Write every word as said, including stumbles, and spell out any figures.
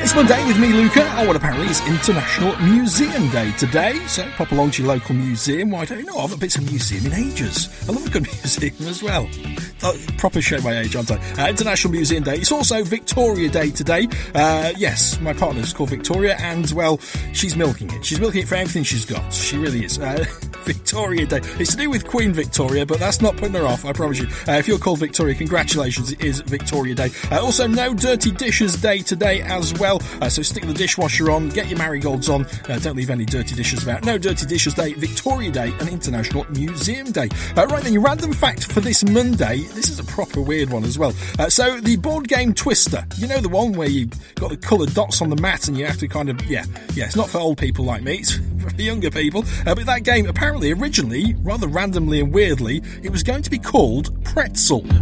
It's Monday with me, Luca. Oh, what apparently is International Museum Day today. So pop along to your local museum. Why don't you know? I haven't been to a museum in ages. I love a good museum as well. Oh, proper show my age, aren't I? Uh, International Museum Day. It's also Victoria Day today. Uh, yes, my partner's called Victoria, and, well, she's milking it. She's milking it for everything she's got. She really is. Uh, Victoria Day. It's to do with Queen Victoria, but that's not putting her off, I promise you. Uh, if you're called Victoria, congratulations, it is Victoria Day. Uh, also, No Dirty Dishes Day today as well. Uh, so stick the dishwasher on, get your marigolds on, uh, don't leave any dirty dishes about. No Dirty Dishes Day, Victoria Day, and International Museum Day. Uh, right then, your random fact for this Monday. This is a proper weird one as well. Uh, so, the board game Twister. You know the one where you've got the coloured dots on the mat and you have to kind of, yeah, yeah, it's not for old people like me, it's for younger people. Uh, but that game, apparently, originally, rather randomly and weirdly, it was going to be called Pretzel.